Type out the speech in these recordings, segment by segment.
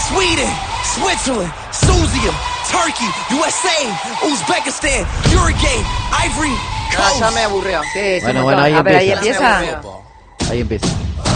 Sweden, Switzerland, Susia, Turkey, USA, Uzbekistan, Uruguay, Ivory Coast. Ya me aburrió. Sí, es un Bueno, montón. ahí A ver, ahí empieza. empieza. Ahí empieza.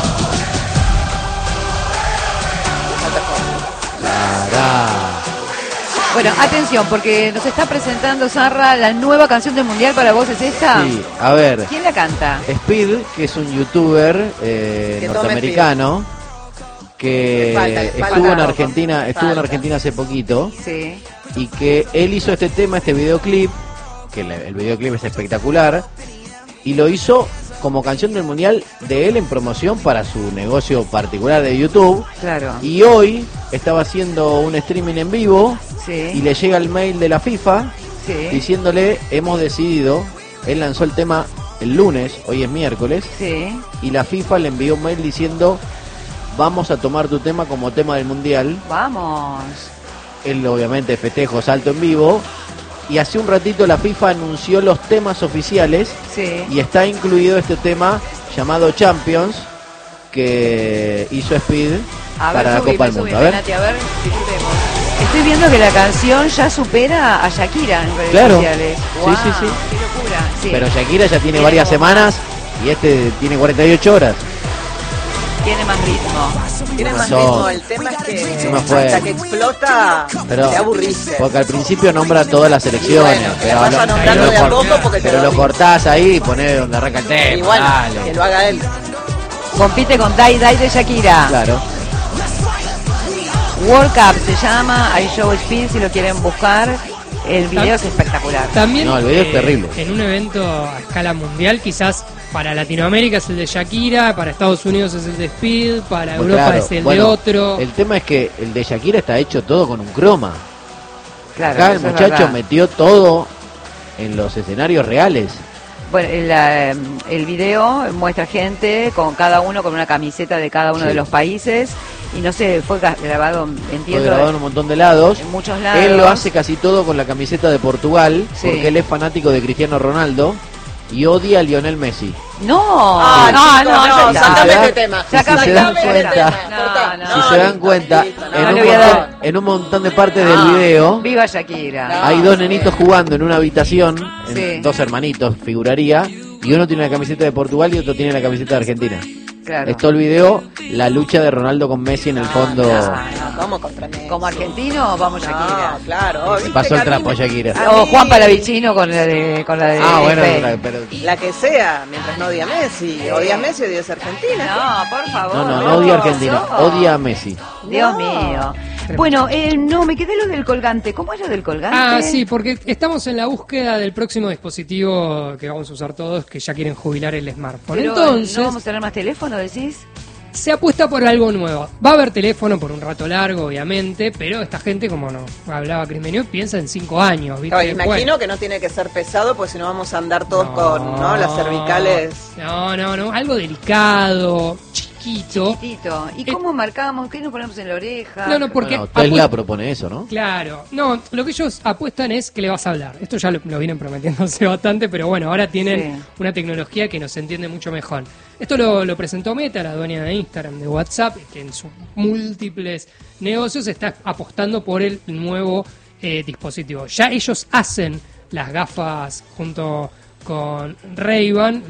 Bueno, atención, porque nos está presentando Sarra la nueva canción del Mundial. ¿Para vos es esta? Sí, a ver. ¿Quién la canta? Speed, que es un youtuber norteamericano que Le falta estuvo en algo. Argentina, hace poquito, Sí. y que él hizo este tema, este videoclip, que el videoclip es espectacular, y lo hizo como canción del Mundial de él en promoción para su negocio particular de YouTube. Claro. Y hoy estaba haciendo un streaming en vivo Sí. y le llega el mail de la FIFA Sí. diciéndole, hemos decidido, él lanzó el tema el lunes, hoy es miércoles, Sí. y la FIFA le envió un mail diciendo, vamos a tomar tu tema como tema del Mundial. Vamos. Él obviamente festejo, salto en vivo, y hace un ratito la FIFA anunció los temas oficiales Sí. y está incluido este tema llamado Champions que hizo Speed A ver, para la subime, Copa del Mundo. subime, A ver. Nati, a ver, disfrutemos. Estoy viendo que la canción ya supera a Shakira en redes Claro. sociales. Sí, Guau, sí, sí. Qué locura. Sí. Pero Shakira ya tiene Tiene varias como semanas y este tiene 48 horas. Tiene más ritmo. Tiene más Razón. ritmo, el tema es que Se me fue. hasta que explota Pero, te aburriste. porque al principio nombra todas las selecciones, Bueno, pero, vas a nombrarlo lo de a cort- poco porque te pero lo lo digo. cortás ahí y ponés donde arranca el tema. Igual, dale. que lo haga él. Compite con Dai Dai de Shakira. Claro. World Cup se llama, hay show Speed si lo quieren buscar. El video es espectacular. También No, el video es terrible. en un evento a escala mundial, quizás para Latinoamérica es el de Shakira, para Estados Unidos es el de Speed, para Muy Europa claro. es el Bueno, de otro. El tema es que el de Shakira está hecho todo con un croma. Claro, Acá el eso es muchacho verdad. metió todo en los escenarios reales. Bueno, el video muestra gente con cada uno con una camiseta de cada uno Sí. de los países y no sé, fue grabado, Fue entiendo, grabado en un montón de lados. en muchos lados. Él lo hace casi todo con la camiseta de Portugal, Sí. porque él es fanático de Cristiano Ronaldo y odia a Lionel Messi. No, Ah, no, chicos, no, no, ya sacame está. este tema. Si se dan Sacame este cuenta, tema, no, cortá. no. Si se dan listo, cuenta, listo, en, no un le voy a montón, dar. en un montón de partes del video Viva Shakira. No. hay dos nenitos jugando en una habitación, Sí. dos hermanitos, figuraría, y uno tiene la camiseta de Portugal y otro tiene la camiseta de Argentina. Claro. Es todo el video, la lucha de Ronaldo con Messi en el fondo. No, ¿cómo contra Messi? Como argentino, vamos Shakira. No, claro. ¿viste Pasó que el a mí trapo me- Shakira. O Juan Palavicino con la de Ah, bueno, Spain. pero... La que sea, mientras no odia a Messi. Odia a Messi, odias a Argentina. No, por favor. No odia a Argentina, odia a Messi. Dios No. mío. Bueno, no, me quedé lo del colgante. ¿Cómo es lo del colgante? Ah, sí, porque estamos en la búsqueda del próximo dispositivo que vamos a usar todos, que ya quieren jubilar el smartphone. Pero, Entonces, ¿no vamos a tener más teléfono, decís? se apuesta por algo nuevo. Va a haber teléfono por un rato largo, obviamente, pero esta gente, como no hablaba Cris Menú, piensa en 5 años, ¿viste? Claro, imagino Bueno. que no tiene que ser pesado, porque si no vamos a andar todos No. con las cervicales. No, algo delicado, chiquito. Chiquitito. ¿Y cómo marcamos? ¿Qué nos ponemos en la oreja? No, porque Bueno, Tesla propone eso, ¿no? Claro, no, lo que ellos apuestan es que le vas a hablar. Esto ya lo vienen prometiendo hace bastante, pero bueno, ahora tienen Sí. una tecnología que nos entiende mucho mejor. Esto lo presentó Meta, la dueña de Instagram, de WhatsApp, que en sus múltiples negocios está apostando por el nuevo dispositivo. Ya ellos hacen las gafas junto con Ray-Ban,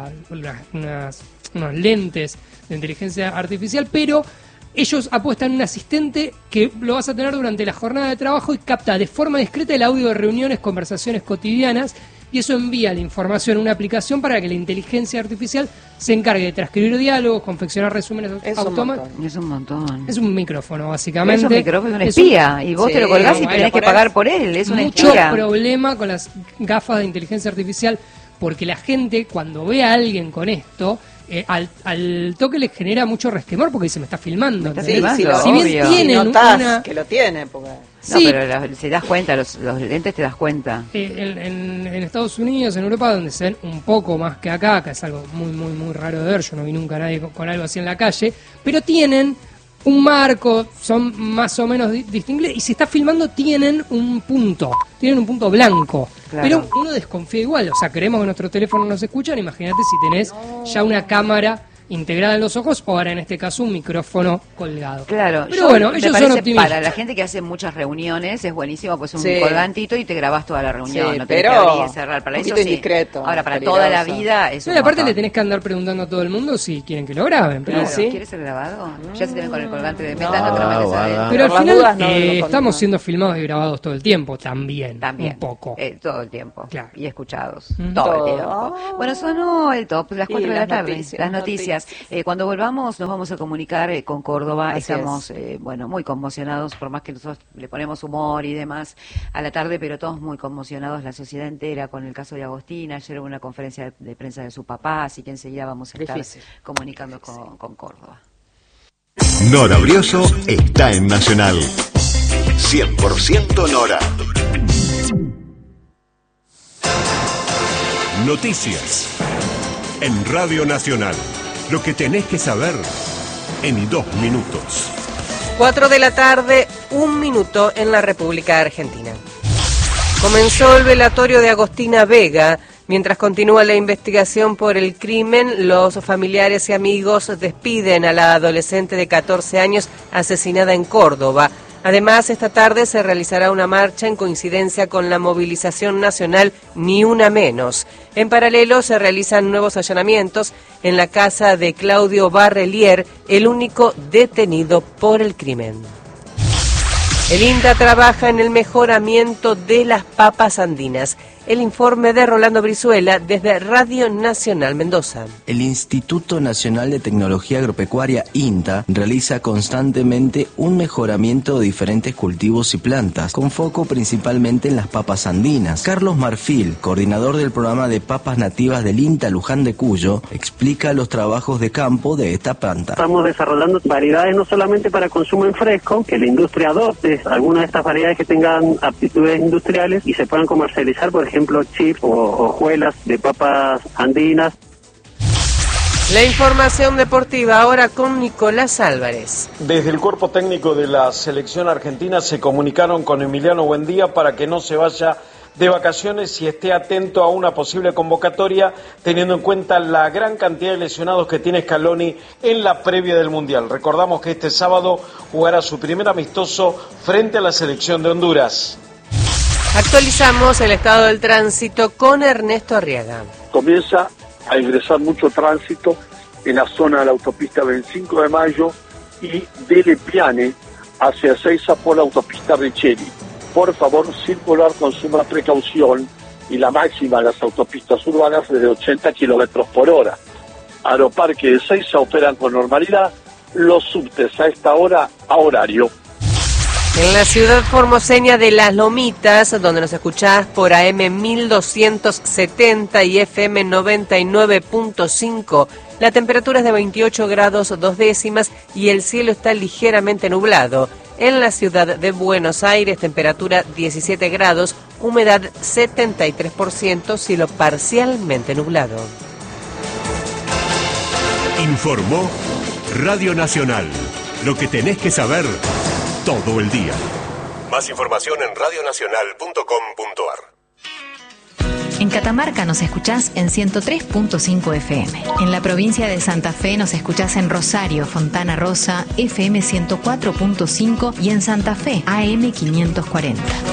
unos lentes de inteligencia artificial, pero ellos apuestan en un asistente que lo vas a tener durante la jornada de trabajo y capta de forma discreta el audio de reuniones, conversaciones cotidianas, y eso envía la información a una aplicación para que la inteligencia artificial se encargue de transcribir diálogos, confeccionar resúmenes Es un automáticos. montón. Es un montón. Es un micrófono, básicamente. Es un micrófono, es un Es un- espía. Y vos Sí, te lo colgás y bueno, tenés que por eso. pagar por él. Es una mucho espía. problema con las gafas de inteligencia artificial, porque la gente, cuando ve a alguien con esto, al toque le genera mucho resquemor porque dice, me está filmando. Me está ¿entendés? filmando, si bien obvio. tienen Notás una... que lo tiene, porque... No, Sí, pero se das cuenta, los lentes te das cuenta. en Estados Unidos, en Europa, donde se ven un poco más que acá, que es algo muy raro de ver, yo no vi nunca a nadie con algo así en la calle, pero tienen un marco, son más o menos distinguibles, y si está filmando tienen un punto blanco. Claro. Pero uno desconfía igual, o sea, queremos que nuestros teléfonos nos escuchan, imagínate si tenés ya una cámara integrada en los ojos, o ahora en este caso un micrófono colgado. Claro, pero bueno, me ellos parece son optimistas. para la gente que hace muchas reuniones es buenísimo, pues un Sí. colgantito y te grabás toda la reunión, Sí, no tenés que pero abrir y cerrar. Para un eso poquito sí. indiscreto, Ahora, para peligroso. toda la vida es No, un y aparte montón. le tenés que andar preguntando a todo el mundo si quieren que lo graben. Pero, Claro, Sí. ¿quieres ser grabado? Ya se te ven con el colgante de No. meta, no te lo metes Guarda. adentro. pero al Por las final dudas, no, no, estamos no. siendo filmados y grabados todo el tiempo, también. También. Un poco. Todo el tiempo. Claro. Y escuchados. Mm. Todo Todo. el tiempo. Bueno, sonó el top, las Y 4 de la las tarde. noticias, Las las noticias. noticias. Cuando volvamos nos vamos a comunicar con Córdoba. Así Estamos, es. bueno, muy conmocionados, por más que nosotros le ponemos humor y demás a la tarde, pero todos muy conmocionados, la sociedad entera, con el caso de Agostina. Ayer hubo una conferencia de prensa de su papá, así que enseguida vamos a estar Difícil. comunicando con Córdoba. Nora Brioso está en Nacional. 100% Nora. Noticias. En Radio Nacional. Lo que tenés que saber en 2 minutos. 4 de la tarde, 1 minuto en la República Argentina. Comenzó el velatorio de Agostina Vega. Mientras continúa la investigación por el crimen, los familiares y amigos despiden a la adolescente de 14 años asesinada en Córdoba. Además, esta tarde se realizará una marcha en coincidencia con la movilización nacional Ni Una Menos. En paralelo, se realizan nuevos allanamientos en la casa de Claudio Barrelier, el único detenido por el crimen. El INTA trabaja en el mejoramiento de las papas andinas. El informe de Rolando Brizuela desde Radio Nacional Mendoza. El Instituto Nacional de Tecnología Agropecuaria, INTA, realiza constantemente un mejoramiento de diferentes cultivos y plantas, con foco principalmente en las papas andinas. Carlos Marfil, coordinador del programa de papas nativas del INTA Luján de Cuyo, explica los trabajos de campo de esta planta. Estamos desarrollando variedades no solamente para consumo en fresco, que la industria adopte algunas de estas variedades que tengan aptitudes industriales y se puedan comercializar, por ejemplo, chips o hojuelas de papas andinas. La información deportiva ahora con Nicolás Álvarez. Desde el cuerpo técnico de la selección argentina se comunicaron con Emiliano Buendía para que no se vaya de vacaciones y esté atento a una posible convocatoria, teniendo en cuenta la gran cantidad de lesionados que tiene Scaloni en la previa del Mundial. Recordamos que este sábado jugará su primer amistoso frente a la selección de Honduras. Actualizamos el estado del tránsito con Ernesto Arriaga. Comienza a ingresar mucho tránsito en la zona de la autopista 25 de Mayo y de Lepiane hacia Ezeiza por la autopista Richeri. Por favor, circular con suma precaución y la máxima de las autopistas urbanas es de 80 kilómetros por hora. Aeroparque de Ezeiza operan con normalidad, los subtes a esta hora a horario. En la ciudad formoseña de Las Lomitas, donde nos escuchás por AM 1270 y FM 99.5, la temperatura es de 28 grados 2 décimas y el cielo está ligeramente nublado. En la ciudad de Buenos Aires, temperatura 17 grados, humedad 73%, cielo parcialmente nublado. Informó Radio Nacional. Lo que tenés que saber todo el día. Más información en radionacional.com.ar. En Catamarca nos escuchás en 103.5 FM. En la provincia de Santa Fe nos escuchás en Rosario, Fontana Rosa, FM 104.5 y en Santa Fe, AM 540.